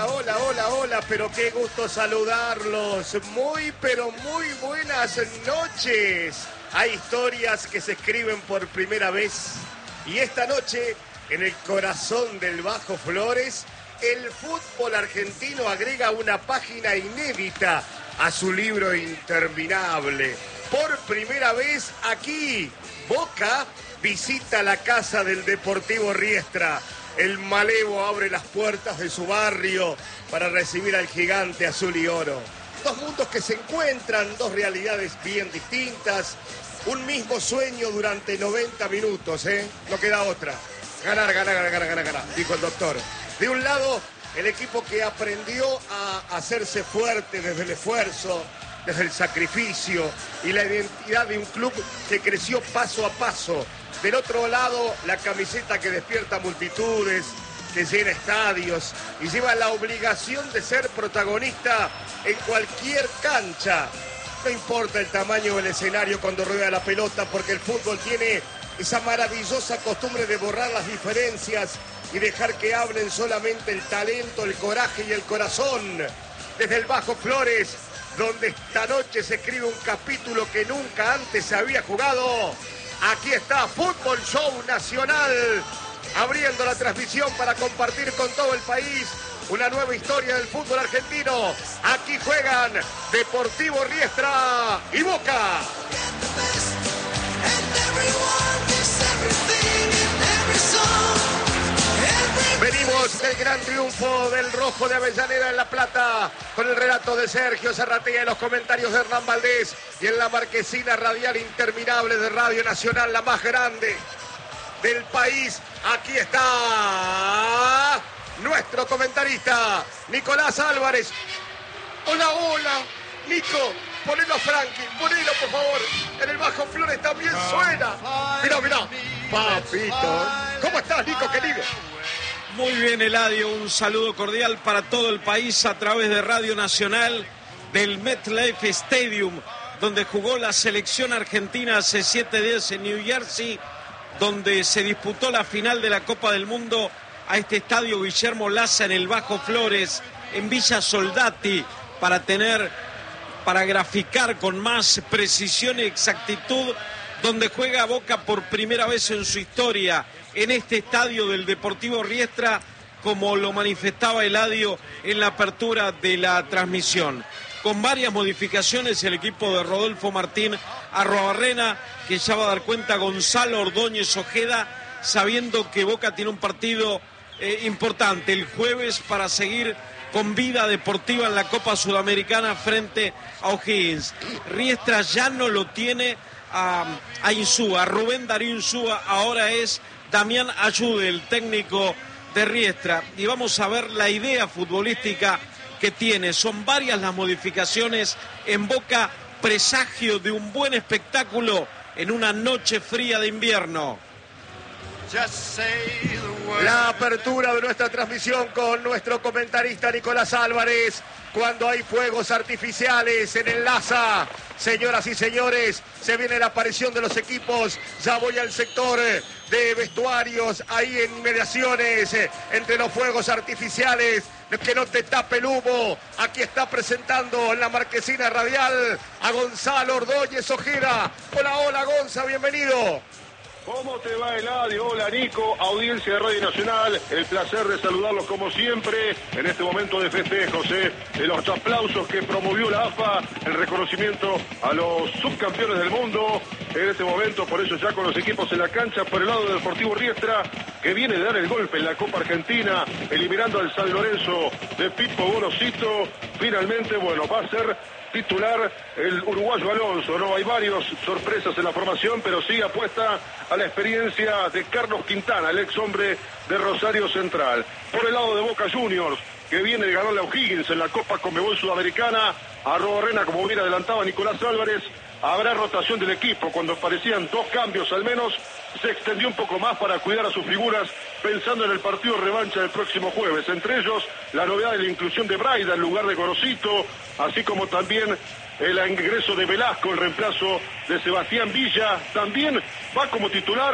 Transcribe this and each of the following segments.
Hola, pero qué gusto saludarlos. Pero muy buenas noches. Hay historias que se escriben por primera vez. Y esta noche, en el corazón del Bajo Flores, el fútbol argentino agrega una página inédita a su libro interminable. Por primera vez aquí, Boca visita la casa del Deportivo Riestra. El malevo abre las puertas de su barrio para recibir al gigante azul y oro. Dos mundos que se encuentran, dos realidades bien distintas. Un mismo sueño durante 90 minutos, No queda otra. Ganar, dijo el doctor. De un lado, el equipo que aprendió a hacerse fuerte desde el esfuerzo, desde el sacrificio y la identidad de un club que creció paso a paso. Del otro lado, la camiseta que despierta multitudes, que llena estadios y lleva la obligación de ser protagonista en cualquier cancha. No importa el tamaño del escenario cuando rueda la pelota, porque el fútbol tiene esa maravillosa costumbre de borrar las diferencias y dejar que hablen solamente el talento, el coraje y el corazón. Desde el Bajo Flores, donde esta noche se escribe un capítulo que nunca antes se había jugado. Aquí está Fútbol Show Nacional, abriendo la transmisión para compartir con todo el país una nueva historia del fútbol argentino. Aquí juegan Deportivo Riestra y Boca. Venimos del gran triunfo del Rojo de Avellaneda en La Plata, con el relato de Sergio Zarratea y los comentarios de Hernán Valdés, y en la marquesina radial interminable de Radio Nacional, la más grande del país. Aquí está nuestro comentarista, Nicolás Álvarez. Hola, Nico. Ponelo a Frankie, ponelo por favor. En el Bajo Flores también suena. Mirá, papito. ¿Cómo estás, Nico, querido? Muy bien, Eladio, un saludo cordial para todo el país a través de Radio Nacional del MetLife Stadium, donde jugó la selección argentina hace 7 días en New Jersey, donde se disputó la final de la Copa del Mundo a este estadio Guillermo Laza en el Bajo Flores, en Villa Soldati, para graficar con más precisión y exactitud, donde juega Boca por primera vez en su historia en este estadio del Deportivo Riestra, como lo manifestaba Eladio en la apertura de la transmisión. Con varias modificaciones, el equipo de Rodolfo Martín Arruabarrena, que ya va a dar cuenta Gonzalo Ordóñez Ojeda, sabiendo que Boca tiene un partido importante el jueves para seguir con vida deportiva en la Copa Sudamericana frente a O'Higgins. Riestra ya no lo tiene a Insúa, a Rubén Darío Insúa, ahora es Damián Ayude, el técnico de Riestra. Y vamos a ver la idea futbolística que tiene. Son varias las modificaciones en Boca, presagio de un buen espectáculo en una noche fría de invierno. La apertura de nuestra transmisión con nuestro comentarista Nicolás Álvarez. Cuando hay fuegos artificiales en el Laza, señoras y señores, se viene la aparición de los equipos. Ya voy al sector de vestuarios, ahí en inmediaciones, entre los fuegos artificiales, que no te tape el humo. Aquí está presentando en la marquesina radial a Gonzalo Ordóñez Ojeda. Hola, Gonza, bienvenido. ¿Cómo te va, Eladio? Hola, Nico, audiencia de Radio Nacional. El placer de saludarlos como siempre en este momento de festejos, de los aplausos que promovió la AFA, el reconocimiento a los subcampeones del mundo. En este momento, por eso ya con los equipos en la cancha, por el lado del Deportivo Riestra, que viene de dar el golpe en la Copa Argentina, eliminando al San Lorenzo de Pipo Gorosito. Finalmente, va a ser titular el uruguayo Alonso, ¿no? Hay varias sorpresas en la formación, pero sí apuesta a la experiencia de Carlos Quintana, el ex hombre de Rosario Central. Por el lado de Boca Juniors, que viene de ganarle a O'Higgins en la Copa Conmebol Sudamericana, a Arruabarrena, como bien adelantaba Nicolás Álvarez, habrá rotación del equipo. Cuando parecían 2 cambios al menos, se extendió un poco más para cuidar a sus figuras, pensando en el partido revancha del próximo jueves. Entre ellos, la novedad de la inclusión de Braida en lugar de Gorosito, así como también el ingreso de Velasco, el reemplazo de Sebastián Villa. También va como titular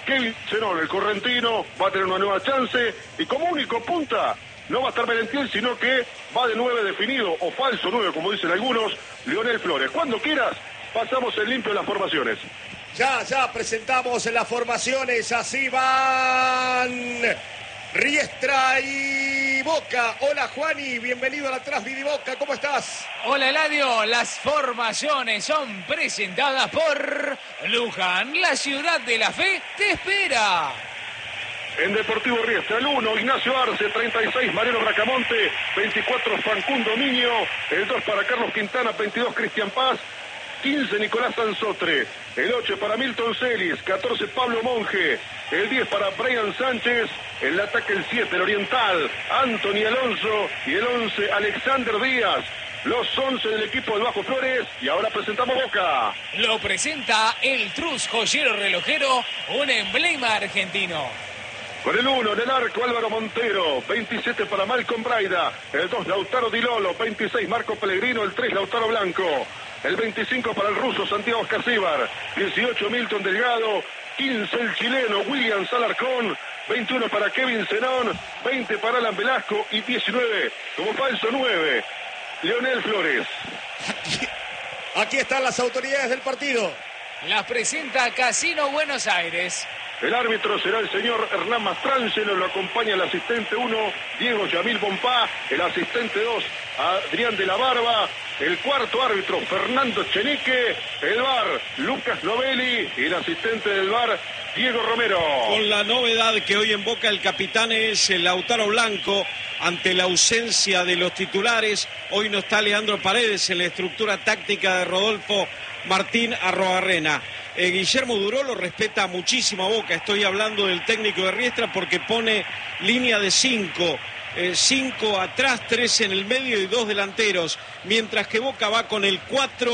Kevin Zenón, el correntino, va a tener una nueva chance. Y como único punta, no va a estar Merentiel, sino que va de 9 definido, o falso 9, como dicen algunos, Leonel Flores. Cuando quieras, pasamos en limpio las formaciones. Ya presentamos las formaciones, así van Riestra y Boca. Hola Juani, bienvenido a la Transmidi Boca, ¿cómo estás? Hola Eladio, las formaciones son presentadas por Luján, la ciudad de la fe te espera. En Deportivo Riestra, el 1, Ignacio Arce, 36, Mariano Bracamonte, 24, Facundo Miño, el 2 para Carlos Quintana, 22, Cristian Paz, 15, Nicolás Sansotre, el 8 para Milton Celis, 14, Pablo Monge, el 10 para Brian Sánchez, el ataque el 7, el Oriental, Anthony Alonso y el 11, Alexander Díaz. Los 11 del equipo del Bajo Flores y ahora presentamos Boca. Lo presenta el Trus Joyero Relojero, un emblema argentino. Con el 1 en el arco Álvaro Montero, 27 para Malcolm Braida, el 2 Lautaro Di Lolo, 26 Marco Pellegrino, el 3 Lautaro Blanco, el 25 para el ruso Santiago Escacíbar, 18 Milton Delgado, 15 el chileno William Salarcón, 21 para Kevin Zenón, 20 para Alan Velasco y 19 como falso 9, Leonel Flores. Aquí están las autoridades del partido. Las presenta Casino Buenos Aires. El árbitro será el señor Hernán Mastrangelo, lo acompaña el asistente 1, Diego Yamil Bompá, el asistente 2, Adrián de la Barba, el cuarto árbitro, Fernando Chenique, el VAR, Lucas Novelli, y el asistente del VAR, Diego Romero. Con la novedad que hoy en Boca el capitán es el Lautaro Blanco, ante la ausencia de los titulares. Hoy no está Leandro Paredes en la estructura táctica de Rodolfo Martín Arroarrena. Guillermo Duró lo respeta muchísimo a Boca. Estoy hablando del técnico de Riestra porque pone línea de 5. 5 atrás, 3 en el medio y 2 delanteros. Mientras que Boca va con el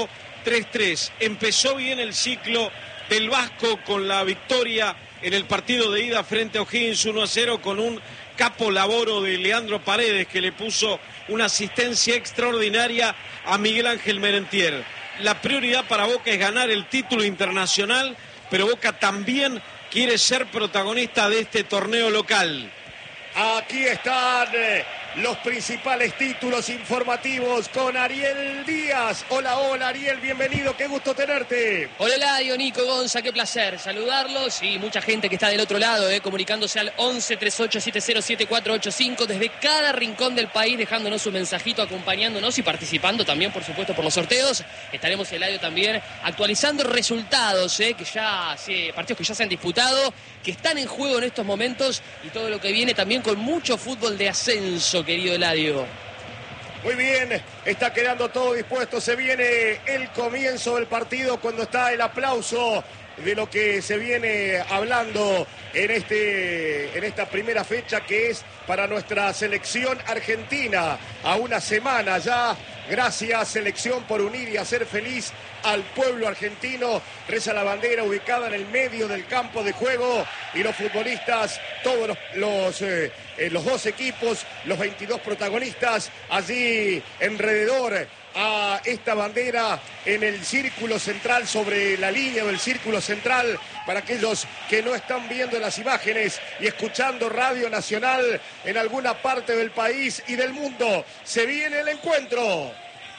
4-3-3. Empezó bien el ciclo del Vasco con la victoria en el partido de ida frente a O'Higgins 1-0 con un capo laboro de Leandro Paredes que le puso una asistencia extraordinaria a Miguel Ángel Merentiel. La prioridad para Boca es ganar el título internacional, pero Boca también quiere ser protagonista de este torneo local. Aquí están los principales títulos informativos con Ariel Díaz. Hola Ariel, bienvenido, qué gusto tenerte. Hola Eladio, Nico, Gonza, qué placer saludarlos y mucha gente que está del otro lado, comunicándose al 11 38 70 7485 desde cada rincón del país, dejándonos su mensajito, acompañándonos y participando también, por supuesto, por los sorteos. Estaremos, Eladio, también actualizando resultados, partidos que ya se han disputado, que están en juego en estos momentos y todo lo que viene también con mucho fútbol de ascenso, querido Eladio. Muy bien, está quedando todo dispuesto, se viene el comienzo del partido cuando está el aplauso de lo que se viene hablando en esta primera fecha que es para nuestra selección argentina. A una semana ya, gracias selección por unir y hacer feliz al pueblo argentino. Reza la bandera ubicada en el medio del campo de juego y los futbolistas, todos los dos equipos, los 22 protagonistas allí alrededor a esta bandera en el círculo central, sobre la línea del círculo central, para aquellos que no están viendo las imágenes y escuchando Radio Nacional en alguna parte del país y del mundo. Se viene el encuentro.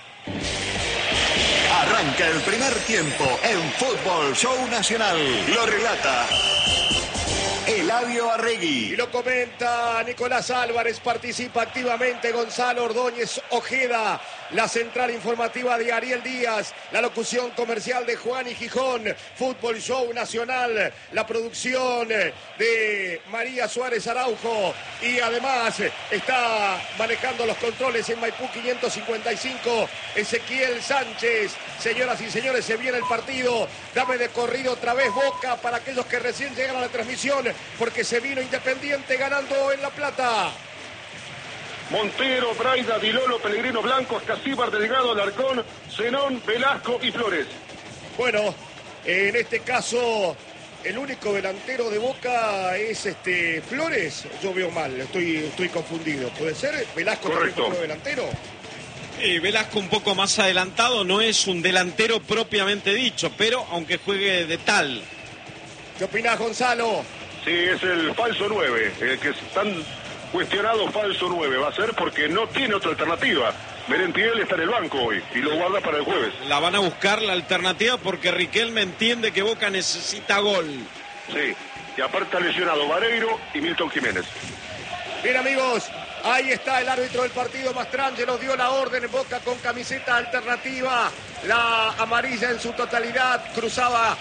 Arranca el primer tiempo en Fútbol Show Nacional. Lo relata Eladio Arregui. Y lo comenta Nicolás Álvarez, participa activamente Gonzalo Ordóñez Ojeda, la central informativa de Ariel Díaz, la locución comercial de Juan y Gijón, Fútbol Show Nacional, la producción de María Suárez Araujo y además está manejando los controles en Maipú 555 Ezequiel Sánchez. Señoras y señores, se viene el partido. Dame de corrido otra vez Boca para aquellos que recién llegan a la transmisión, porque se vino Independiente ganando en La Plata. Montero, Braida, Di Lolo, Pellegrino, Blanco, Escacíbar, Delgado, Alarcón, Zenón, Velasco y Flores. Bueno, en este caso el único delantero de Boca es Flores. Yo veo mal, estoy confundido. ¿Puede ser? ¿Velasco también como delantero? Velasco un poco más adelantado, no es un delantero propiamente dicho, pero aunque juegue de tal. ¿Qué opinás, Gonzalo? Sí, es el falso 9, el que es tan cuestionado falso 9. Va a ser porque no tiene otra alternativa. Merentiel está en el banco hoy y lo guarda para el jueves. La van a buscar la alternativa porque Riquelme entiende que Boca necesita gol. Sí, y aparte está lesionado Vareiro y Milton Jiménez. Bien, amigos, ahí está el árbitro del partido, Mastrangelo dio la orden. Boca con camiseta alternativa, la amarilla en su totalidad, cruzaba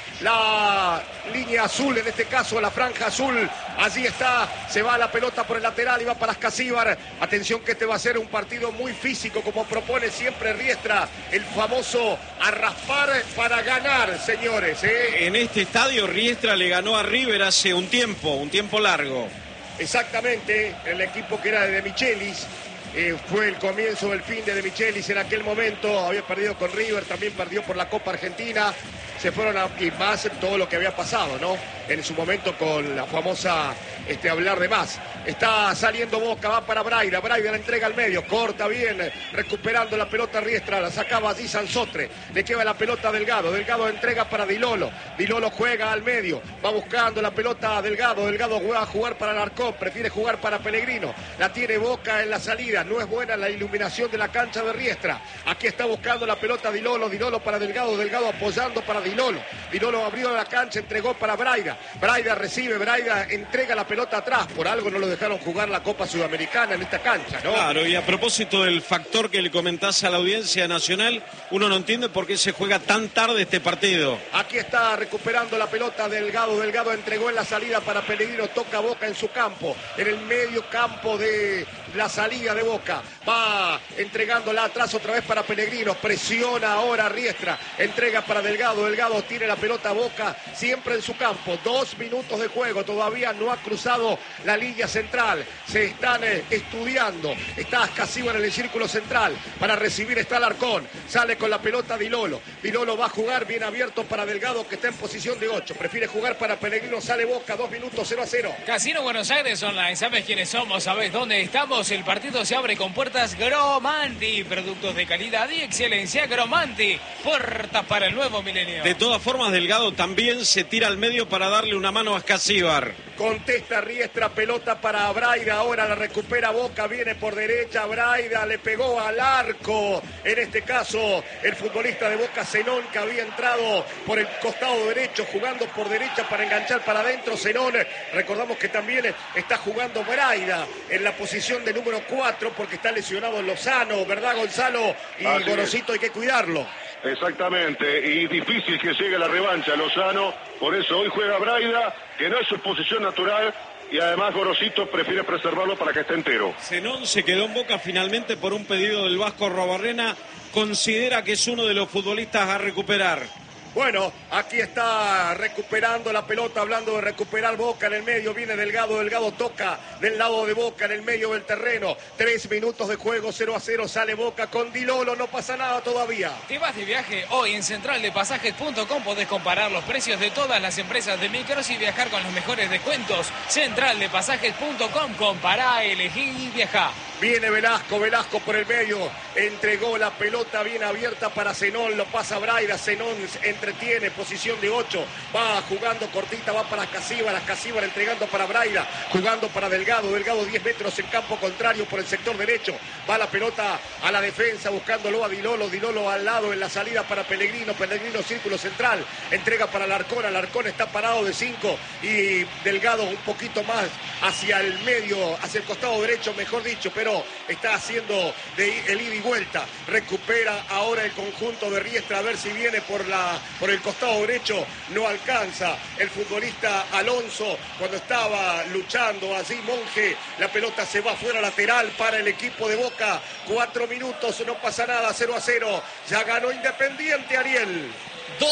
la línea azul, en este caso la franja azul. Allí está, se va la pelota por el lateral y va para Ascasíbar. Atención que este va a ser un partido muy físico, como propone siempre Riestra, el famoso a raspar para ganar, señores. En este estadio Riestra le ganó a River hace un tiempo largo. Exactamente, el equipo que era de Michelis, fue el comienzo del fin de Michelis en aquel momento, había perdido con River, también perdió por la Copa Argentina, se fueron y más todo lo que había pasado, ¿no? En su momento con la famosa hablar de más. Está saliendo Boca, va para Braida, Braida la entrega al medio, corta bien, recuperando la pelota Riestra, la sacaba allí Sansotre, le queda la pelota a Delgado, Delgado entrega para Dilolo, Dilolo juega al medio, va buscando la pelota a Delgado, Delgado va a jugar para Alarcón, prefiere jugar para Pellegrino, la tiene Boca en la salida, no es buena la iluminación de la cancha de Riestra, aquí está buscando la pelota Dilolo, Dilolo para Delgado, Delgado apoyando para Dilolo, Dilolo abrió la cancha, entregó para Braida, Braida recibe, Braida entrega la pelota atrás, por algo no lo dejaron jugar la Copa Sudamericana en esta cancha, ¿no? Claro, y a propósito del factor que le comentás a la audiencia nacional, uno no entiende por qué se juega tan tarde este partido. Aquí está recuperando la pelota Delgado, Delgado entregó en la salida para Pellegrino, toca Boca en su campo, en el medio campo de la salida de Boca, va entregándola atrás otra vez para Pellegrino, presiona ahora Riestra, entrega para Delgado, Delgado tiene la pelota a Boca, siempre en su campo, 2 minutos de juego, todavía no ha cruzado la línea central, se están estudiando, está Ascasíbar en el círculo central, para recibir está Alarcón, sale con la pelota Dilolo, Dilolo va a jugar bien abierto para Delgado que está en posición de 8, prefiere jugar para Pellegrino, sale Boca, 2 minutos 0-0. Casino Buenos Aires Online, ¿sabes quiénes somos? ¿Sabes dónde estamos? El partido se abre con puertas Gromanti, productos de calidad y excelencia Gromanti, puertas para el nuevo milenio. De todas formas, Delgado también se tira al medio para darle una mano a Ascasíbar. Contesta Riestra, pelota para Braida, ahora la recupera Boca, viene por derecha, Braida le pegó al arco, en este caso el futbolista de Boca Zenón que había entrado por el costado derecho, jugando por derecha para enganchar para adentro Zenón, recordamos que también está jugando Braida en la posición de número 4 porque está lesionado Lozano, ¿verdad Gonzalo? Y Gorosito hay que cuidarlo. Exactamente, y difícil que llegue la revancha Lozano, por eso hoy juega Braida, que no es su posición natural, y además Gorosito prefiere preservarlo para que esté entero. Zenón se quedó en Boca finalmente por un pedido del Vasco Robarrena, considera que es uno de los futbolistas a recuperar. Bueno, aquí está recuperando la pelota, hablando de recuperar Boca en el medio, viene Delgado, Delgado toca del lado de Boca en el medio del terreno, 3 minutos de juego, 0-0, sale Boca con Dilolo, no pasa nada todavía. ¿Te vas de viaje? Hoy en centraldepasajes.com podés comparar los precios de todas las empresas de micros y viajar con los mejores descuentos. Centraldepasajes.com, compará, elegí y viajá. Viene Velasco, Velasco por el medio, entregó la pelota bien abierta para Zenón, lo pasa Braida, Zenón entretiene, posición de 8, va jugando cortita, va para Ascasíbar, Ascasíbar entregando para Braida, jugando para Delgado, Delgado 10 metros en campo contrario por el sector derecho, va la pelota a la defensa buscándolo a Dilolo, Dilolo al lado en la salida para Pellegrino, Pellegrino círculo central, entrega para Alarcón, Alarcón está parado de 5 y Delgado un poquito más hacia el medio, hacia el costado derecho mejor dicho, pero está haciendo el ida y vuelta, recupera ahora el conjunto de Riestra, a ver si viene por el costado derecho, no alcanza el futbolista Alonso cuando estaba luchando allí Monje, la pelota se va fuera lateral para el equipo de Boca, 4 minutos, no pasa nada, 0-0, ya ganó Independiente, Ariel.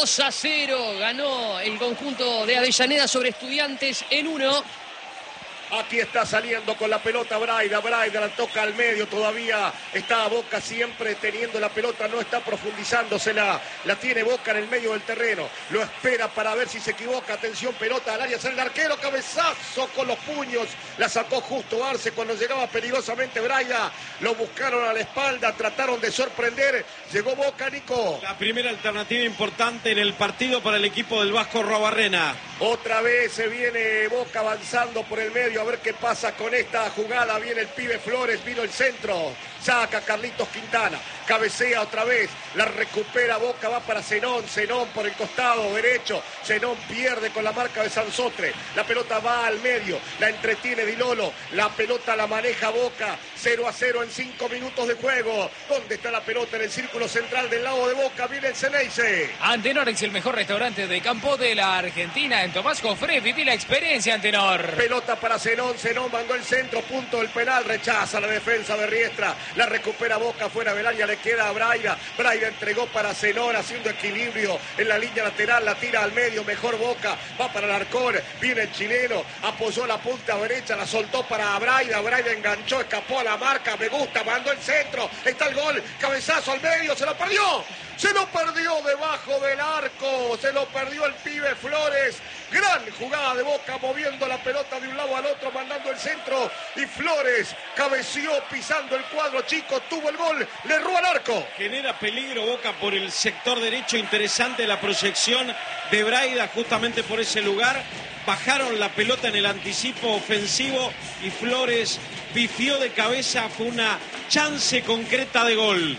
2-0 ganó el conjunto de Avellaneda sobre Estudiantes en 1. Aquí está saliendo con la pelota Braida. Braida la toca al medio. Todavía está Boca siempre teniendo la pelota. No está profundizándosela. La tiene Boca en el medio del terreno. Lo espera para ver si se equivoca. Atención, pelota al área. Sale el arquero. Cabezazo con los puños. La sacó justo Arce cuando llegaba peligrosamente Braida. Lo buscaron a la espalda. Trataron de sorprender. Llegó Boca, Nico. La primera alternativa importante en el partido para el equipo del Vasco Arruabarrena. Otra vez se viene Boca avanzando por el medio. A ver qué pasa con esta jugada. Viene el pibe Flores. Vino el centro. Saca Carlitos Quintana. Cabecea otra vez. La recupera Boca. Va para Zenón. Zenón por el costado derecho. Zenón pierde con la marca de Sansotre. La pelota va al medio. La entretiene Di Lolo. La pelota la maneja Boca. 0-0 en 5 minutos de juego. ¿Dónde está la pelota? En el círculo central del lado de Boca. Viene el Ceneice. Antenor es el mejor restaurante de campo de la Argentina. En Tomás Jofré viví la experiencia, Antenor. Pelota para Zenón. Zenón mandó el centro. Punto del penal. Rechaza la defensa de Riestra. La recupera Boca fuera del área. Le queda a Braida. Braida entregó para Zenón haciendo equilibrio en la línea lateral. La tira al medio. Mejor Boca. Va para el Arcón. Viene el chileno. Apoyó la punta derecha. La soltó para Braida. Braida enganchó. Escapó a la marca. Me gusta. Mandó el centro. Está el gol. Cabezazo al medio. Se lo perdió. Se lo perdió debajo del arco. Se lo perdió el pibe Flores. Gran jugada de Boca moviendo la pelota de un lado al otro, mandando el centro. Y Flores cabeció pisando el cuadro chico. Tuvo el gol. Le erró al arco. Genera peligro Boca por el sector derecho. Interesante la proyección de Braida justamente por ese lugar. Bajaron la pelota en el anticipo ofensivo y Flores pifió de cabeza. Fue una chance concreta de gol.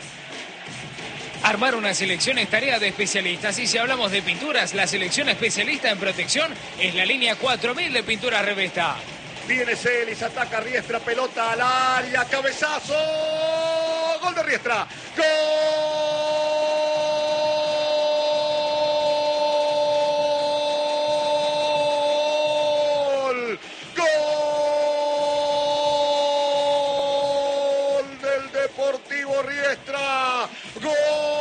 Armar una selección es tarea de especialistas. Y si hablamos de pinturas, la selección especialista en protección es la línea 4000 de Pinturas Revesta. Viene Celis, ataca Riestra, pelota al área, cabezazo. Gol de Riestra. ¡Gol! ¡Gol del Deportivo Riestra! ¡Gol!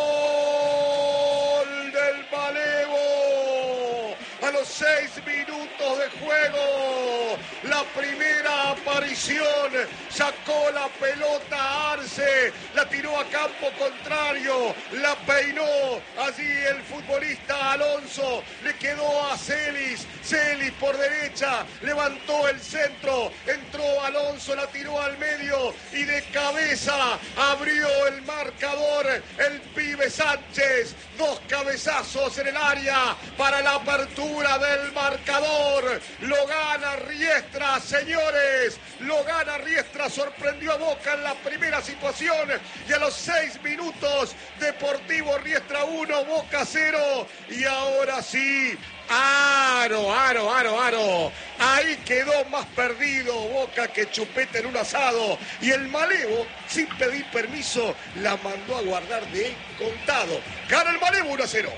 A los 6 minutos de juego, la primera aparición, sacó la pelota Arce, la tiró a campo contrario, la peinó, allí el futbolista Alonso, le quedó a Celis, Celis por derecha, levantó el centro, entró Alonso, la tiró al medio y de cabeza abrió el marcador el pibe Sánchez, 2 cabezazos en el área para la apertura del marcador. Lo gana Riestra, señores. Lo gana Riestra. Sorprendió a Boca en la primera situación. Y a los 6 minutos, Deportivo Riestra 1, Boca 0. Y ahora sí, Aro. Ahí quedó más perdido Boca que chupeta en un asado. Y el Malevo, sin pedir permiso, la mandó a guardar de contado. Gana el Malevo 1-0.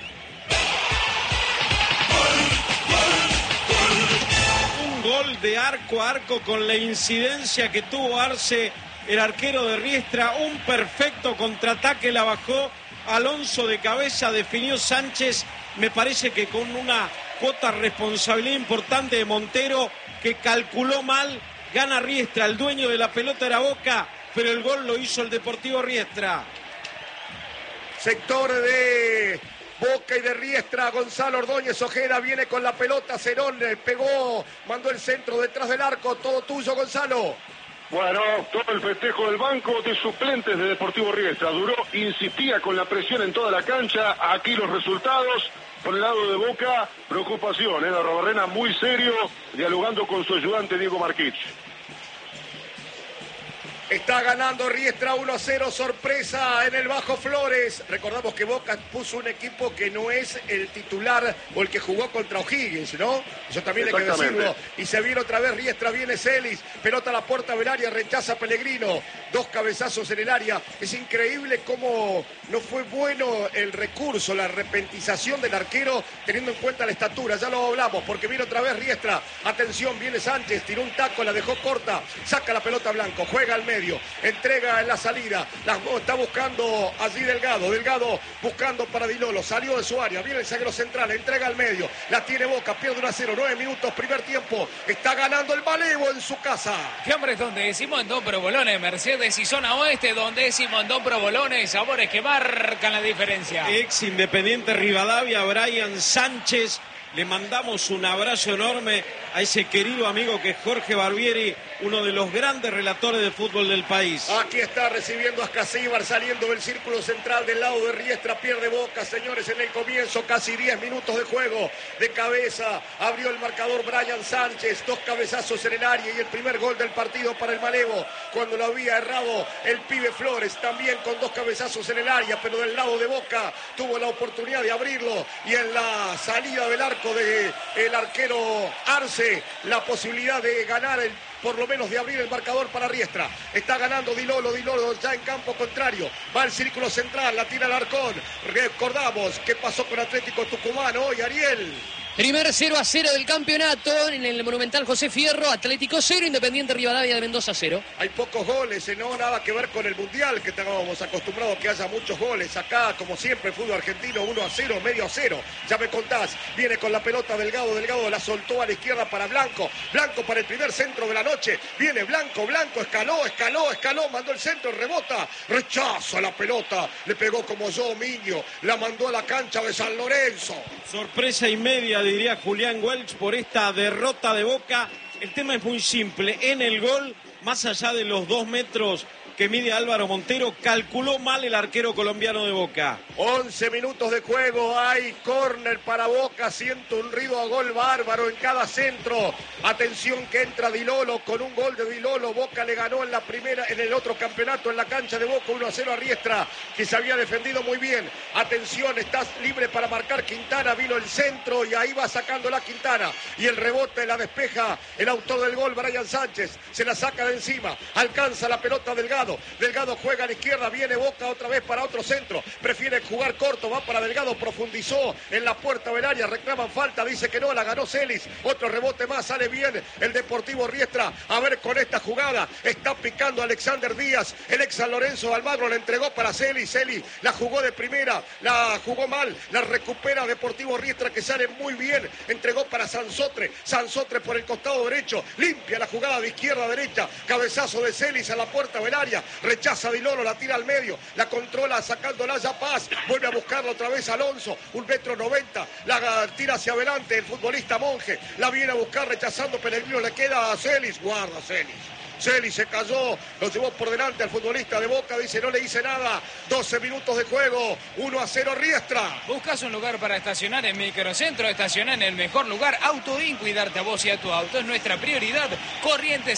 Un gol de arco a arco con la incidencia que tuvo Arce, el arquero de Riestra. Un perfecto contraataque, la bajó Alonso de cabeza, definió Sánchez. Me parece que con una cuota de responsabilidad importante de Montero, que calculó mal. Gana Riestra, el dueño de la pelota era Boca, pero el gol lo hizo el Deportivo Riestra. Sector de Boca y de Riestra, Gonzalo Ordóñez Ojeda viene con la pelota, Zenón pegó, mandó el centro detrás del arco, todo tuyo, Gonzalo. Bueno, todo el festejo del banco de suplentes de Deportivo Riestra. Duró, insistía con la presión en toda la cancha. Aquí los resultados. Por el lado de Boca, preocupación. Arruabarrena muy serio, dialogando con su ayudante Diego Marquich. Está ganando Riestra 1-0, sorpresa en el Bajo Flores. Recordamos que Boca puso un equipo que no es el titular o el que jugó contra O'Higgins, ¿no? Eso también hay que decirlo. Y se viene otra vez Riestra, viene Celis, pelota a la puerta del área, rechaza Pellegrino. 2 cabezazos en el área. Es increíble cómo no fue bueno el recurso, la repentización del arquero, teniendo en cuenta la estatura. Ya lo hablamos, porque viene otra vez Riestra. Atención, viene Sánchez, tiró un taco, la dejó corta, saca la pelota Blanco, juega al medio. medio, entrega en la salida, está buscando allí Delgado buscando para Di Lolo, salió de su área, viene el zaguero central, entrega al medio, la tiene Boca, pierde 1-0, 9 minutos, primer tiempo, está ganando el Malevo en su casa. ¿Qué hombres donde decimos Don Provolone, Mercedes y zona oeste, donde decimos Don Provolone, sabores que marcan la diferencia? Ex Independiente Rivadavia, Brian Sánchez. Le mandamos un abrazo enorme a ese querido amigo que es Jorge Barbieri, uno de los grandes relatores de fútbol del país. Aquí está recibiendo a Ascasíbar, saliendo del círculo central del lado de Riestra, pierde Boca, señores, en el comienzo, casi 10 minutos de juego, de cabeza, abrió el marcador Brian Sánchez, 2 cabezazos en el área y el primer gol del partido para el Malevo, cuando lo había errado el pibe Flores, también con 2 cabezazos en el área, pero del lado de Boca tuvo la oportunidad de abrirlo y en la salida del arco del arquero Arce, la posibilidad de ganar por lo menos de abrir el marcador para Riestra. Está ganando Di Lolo ya en campo contrario. Va al círculo central, la tira Alarcón. Recordamos qué pasó con Atlético Tucumán hoy, Ariel. Primer 0-0 del campeonato en el Monumental José Fierro, Atlético 0, Independiente Rivadavia de Mendoza 0. Hay pocos goles, no nada que ver con el Mundial, que estábamos acostumbrados que haya muchos goles. Acá, como siempre, el fútbol argentino 1-0, medio a 0. Ya me contás, viene con la pelota Delgado la soltó a la izquierda para Blanco para el primer centro de la noche. Viene Blanco, escaló, mandó el centro, rebota, rechaza la pelota, le pegó como yo, Miño, la mandó a la cancha de San Lorenzo. Sorpresa y media, diría Julián Welch, por esta derrota de Boca. El tema es muy simple. En el gol, más allá de los 2 metros que mide Álvaro Montero, calculó mal el arquero colombiano de Boca. 11 minutos de juego, hay córner para Boca, siento un ruido a gol bárbaro en cada centro. Atención que entra Di Lolo, con un gol de Di Lolo, Boca le ganó en el otro campeonato en la cancha de Boca 1-0 a Riestra, que se había defendido muy bien. Atención, está libre para marcar Quintana, vino el centro y ahí va sacando la Quintana. Y el rebote la despeja el autor del gol, Brian Sánchez, se la saca de encima, alcanza la pelota Delgado juega a la izquierda, viene Boca otra vez para otro centro, prefiere jugar corto, va para Delgado, profundizó en la puerta del área, reclaman falta, dice que no, la ganó Celis, otro rebote más, sale bien el Deportivo Riestra, a ver con esta jugada, está picando Alexander Díaz, el ex San Lorenzo Almagro la entregó para Celis, la jugó de primera, la jugó mal, la recupera Deportivo Riestra que sale muy bien, entregó para Sansotre por el costado derecho, limpia la jugada de izquierda a derecha, cabezazo de Celis a la puerta del área, rechaza Di Lolo, la tira al medio, la controla sacándola ya Paz, vuelve a buscarla otra vez Alonso, 1,90 m, la tira hacia adelante el futbolista Monge, la viene a buscar rechazando Pellegrino, le queda a Celis, guarda Celis se cayó, lo llevó por delante al futbolista de Boca, dice no le hice nada, 12 minutos de juego, 1-0 Riestra. ¿Buscas un lugar para estacionar en Microcentro? Estaciona en el mejor lugar, Autoin, cuidarte a vos y a tu auto es nuestra prioridad. Corriente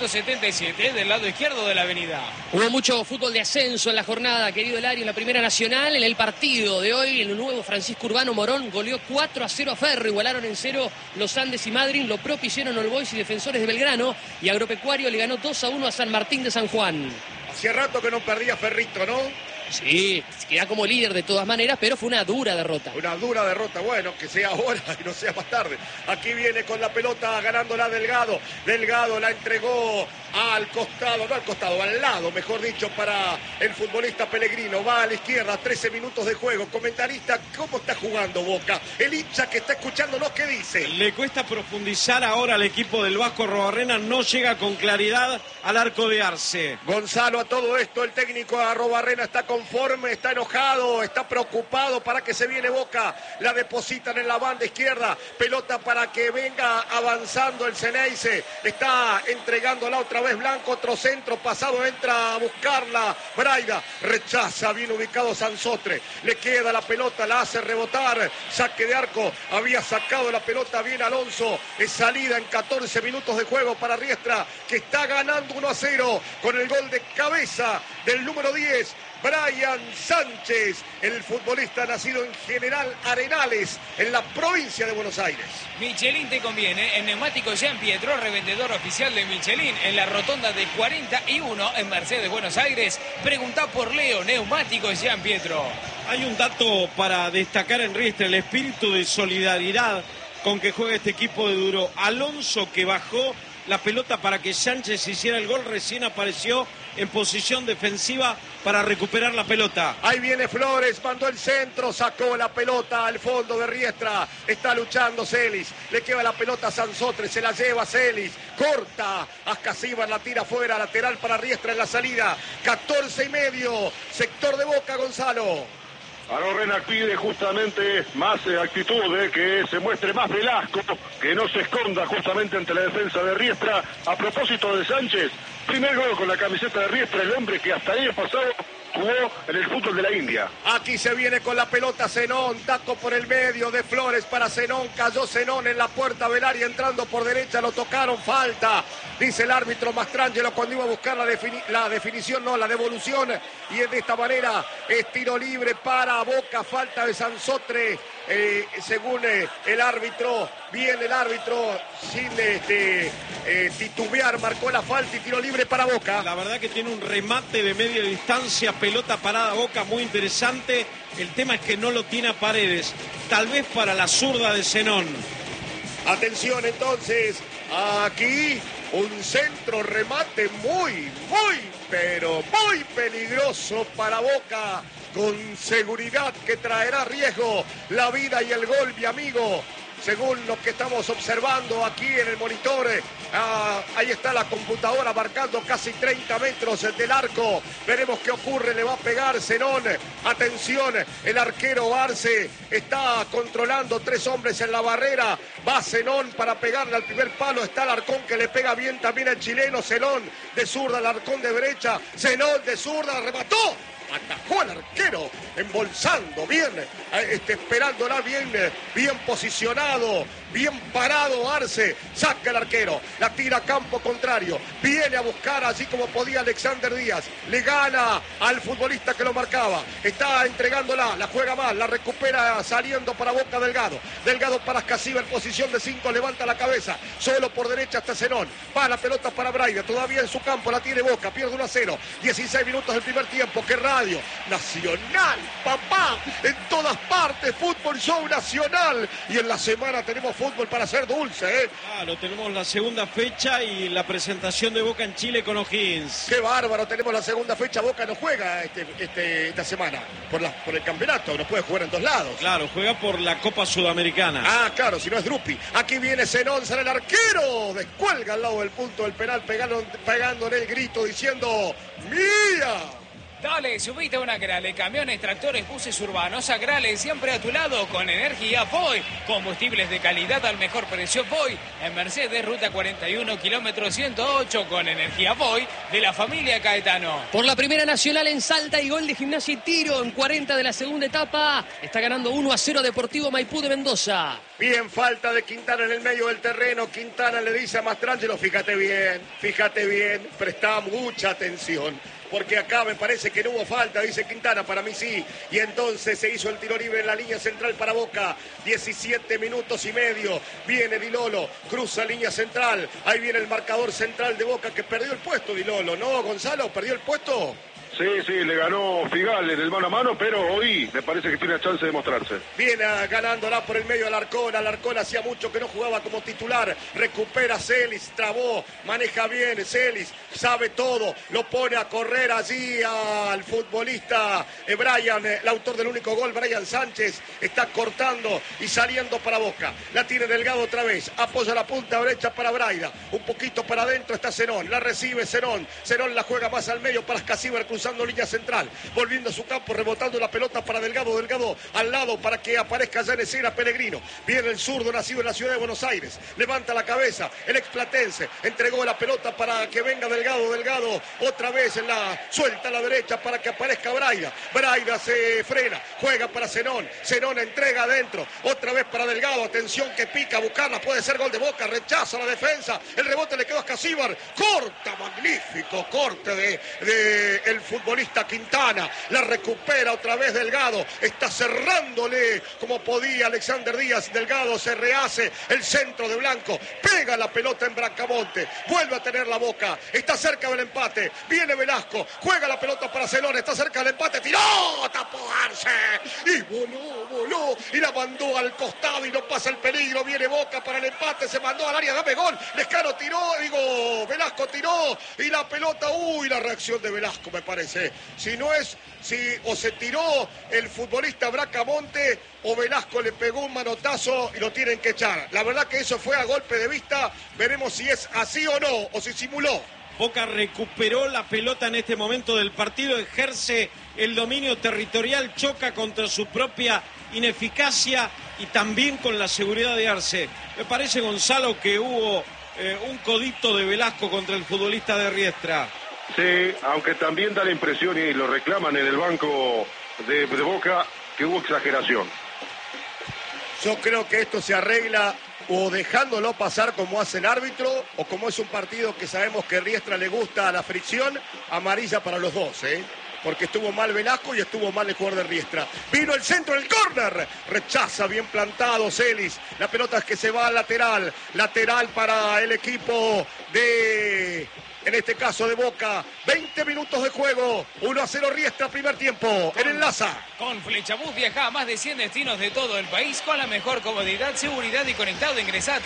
677 del lado izquierdo de la avenida. Hubo mucho fútbol de ascenso en la jornada, querido Elario, en la Primera Nacional. En el partido de hoy, el nuevo Francisco Urbano Morón goleó 4-0 a Ferro, igualaron en 0 los Andes y Madryn, lo propio hicieron All Boys y Defensores de Belgrano, y Agropecuario le ganó 2-1 a San Martín de San Juan. Hacía rato que no perdía Ferrito, ¿no? Sí, queda como líder de todas maneras, pero fue una dura derrota. Una dura derrota, bueno, que sea ahora y no sea más tarde. Aquí viene con la pelota ganándola Delgado. Delgado la entregó al costado, no al costado, al lado, mejor dicho, para el futbolista Pellegrino. Va a la izquierda, 13 minutos de juego. Comentarista, ¿cómo está jugando Boca? El hincha que está escuchándonos, ¿qué dice? Le cuesta profundizar ahora al equipo del Vasco Arrobarrena, no llega con claridad al arco de Arce. Gonzalo, a todo esto, el técnico Arrobarrena está conforme, está enojado, está preocupado para que se viene Boca. La depositan en la banda izquierda, pelota para que venga avanzando el Ceneice. Está entregándola otra vez Blanco, otro centro pasado, entra a buscarla Braida, rechaza, bien ubicado Sansotre, le queda la pelota, la hace rebotar, saque de arco, había sacado la pelota bien Alonso, es salida en 14 minutos de juego para Riestra, que está ganando 1-0 con el gol de cabeza del número 10, Brian Sánchez, el futbolista nacido en General Arenales, en la provincia de Buenos Aires. Michelin te conviene, en Neumáticos Jean Pietro, revendedor oficial de Michelin, en la rotonda de 41 en Mercedes, Buenos Aires. Preguntá por Leo, Neumáticos Jean Pietro. Hay un dato para destacar en Riestra, el espíritu de solidaridad con que juega este equipo de Duro. Alonso, que bajó la pelota para que Sánchez hiciera el gol, recién apareció en posición defensiva para recuperar la pelota. Ahí viene Flores, mandó el centro, sacó la pelota al fondo de Riestra, está luchando Celis, le queda la pelota a Sansotre, se la lleva Celis, corta, Ascasíbar la tira fuera, lateral para Riestra en la salida, 14:30, sector de Boca, Gonzalo. Renac pide justamente más actitud, que se muestre más Velasco, que no se esconda justamente ante la defensa de Riestra. A propósito de Sánchez, primer gol con la camiseta de Riestra, el hombre que hasta el año pasado jugó en el fútbol de la India. Aquí se viene con la pelota Zenón, taco por el medio de Flores para Zenón, cayó Zenón en la puerta del área, entrando por derecha, lo tocaron, falta, dice el árbitro Mastrangelo cuando iba a buscar la devolución, y de esta manera es tiro libre para Boca, falta de Sansotre, según el árbitro, bien el árbitro, sin titubear, marcó la falta y tiro libre para Boca. La verdad que tiene un remate de media distancia, pelota parada Boca, muy interesante. El tema es que no lo tiene a Paredes, tal vez para la zurda de Zenón. Atención entonces, aquí un centro remate muy, pero muy peligroso para Boca, con seguridad que traerá riesgo la vida y el gol, mi amigo. Según lo que estamos observando aquí en el monitor, ahí está la computadora marcando casi 30 metros del arco. Veremos qué ocurre, le va a pegar Zenón. Atención, el arquero Arce está controlando 3 hombres en la barrera. Va Zenón para pegarle al primer palo. Está Alarcón que le pega bien también al chileno. Zenón de zurda, Alarcón de derecha. Zenón de zurda, remató. Atajó al arquero, embolsando bien, esperándola bien posicionado, bien parado Arce, saca el arquero, la tira a campo contrario, viene a buscar así como podía Alexander Díaz, le gana al futbolista que lo marcaba, está entregándola, la juega mal, la recupera saliendo para Boca Delgado para Ascasíbar en posición de 5, levanta la cabeza, solo por derecha hasta Zenón, va la pelota para Braida, todavía en su campo, la tiene Boca, pierde 1-0, 16 minutos del primer tiempo, que Radio Nacional, papá, en todas partes, Fútbol Show Nacional, y en la semana tenemos fútbol para hacer dulce, Claro, tenemos la segunda fecha y la presentación de Boca en Chile con O'Higgins. Qué bárbaro, tenemos la segunda fecha, Boca no juega esta semana por el campeonato, no puede jugar en 2 lados. Claro, juega por la Copa Sudamericana. Ah, claro, si no es Drupi. Aquí viene Zenón, sale el arquero, descuelga al lado del punto del penal, pegándole el grito diciendo ¡mía! Dale, subite a una Grale, camiones, tractores, buses urbanos, a Grale, siempre a tu lado con energía Voy. Combustibles de calidad al mejor precio Voy. En Mercedes, ruta 41, kilómetro 108, con energía Voy de la familia Caetano. Por la Primera Nacional en Salta y gol de Gimnasia y Tiro en 40 de la segunda etapa. Está ganando 1-0 Deportivo Maipú de Mendoza. Bien, falta de Quintana en el medio del terreno. Quintana le dice a Mastrangelo, fíjate bien, presta mucha atención. Porque acá me parece que no hubo falta, dice Quintana, para mí sí. Y entonces se hizo el tiro libre en la línea central para Boca. 17 minutos y medio. Viene Di Lolo, cruza línea central. Ahí viene el marcador central de Boca que perdió el puesto, Di Lolo, ¿no, Gonzalo? ¿Perdió el puesto? Sí, le ganó Figal en el mano a mano, pero hoy me parece que tiene chance de mostrarse. Viene ganándola por el medio Alarcón hacía mucho que no jugaba como titular, recupera Celis, trabó, maneja bien Celis, sabe todo, lo pone a correr allí al futbolista Brian, el autor del único gol, Brian Sánchez, está cortando y saliendo para Boca, la tiene Delgado otra vez, apoya la punta derecha para Braida, un poquito para adentro está Zenón, la recibe Zenón la juega más al medio para Ascasíbar, cruzando línea central, volviendo a su campo, rebotando la pelota para Delgado al lado para que aparezca ya en escena Pellegrino. Viene el zurdo nacido en la ciudad de Buenos Aires, levanta la cabeza, el explatense, entregó la pelota para que venga Delgado, otra vez suelta a la derecha para que aparezca Braida se frena, juega para Zenón entrega adentro, otra vez para Delgado, atención que pica, buscarla, puede ser gol de Boca, rechaza la defensa, el rebote le quedó a Ascasíbar, corta, magnífico corte de el futbolista Quintana. La recupera otra vez Delgado. Está cerrándole como podía Alexander Díaz. Delgado se rehace el centro de Blanco. Pega la pelota en Bracamonte. Vuelve a tener la Boca. Está cerca del empate. Viene Velasco. Juega la pelota para Celón. Está cerca del empate. Tiró. Tapó Arce. Y voló. Y la mandó al costado y no pasa el peligro. Viene Boca para el empate. Se mandó al área. Dame gol. Lescano tiró. Velasco tiró. Y la pelota. Uy, la reacción de Velasco me parece. O se tiró el futbolista Bracamonte o Velasco le pegó un manotazo y lo tienen que echar. La verdad que eso fue a golpe de vista. Veremos si es así o no, o si simuló. Boca recuperó la pelota en este momento del partido, ejerce el dominio territorial, choca contra su propia ineficacia y también con la seguridad de Arce. Me parece, Gonzalo, que hubo un codito de Velasco contra el futbolista de Riestra. Sí, aunque también da la impresión y lo reclaman en el banco de Boca que hubo exageración. Yo creo que esto se arregla o dejándolo pasar como hace el árbitro o como es un partido que sabemos que Riestra le gusta a la fricción, amarilla para los dos, porque estuvo mal Velasco y estuvo mal el jugador de Riestra. Vino el centro del córner, rechaza, bien plantado Celis. La pelota es que se va al lateral para el equipo de... En este caso de Boca, 20 minutos de juego, 1-0 Riestra, primer tiempo, en Enlaza. Con Flechabús viaja a más de 100 destinos de todo el país con la mejor comodidad, seguridad y conectado. Ingresá a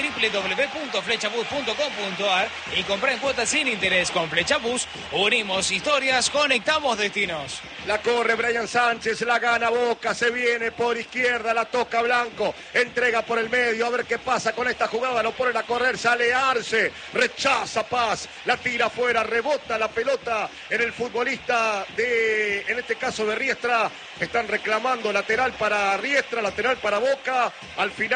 www.flechabús.com.ar y comprá en cuotas sin interés. Con Flechabús unimos historias, conectamos destinos. La corre Brian Sánchez, la gana Boca, se viene por izquierda, la toca Blanco, entrega por el medio, a ver qué pasa con esta jugada, lo ponen a correr, sale Arce, rechaza Paz, la tira afuera, rebota la pelota en el futbolista en este caso de Riestra. Están reclamando lateral para Riestra, lateral para Boca. Al final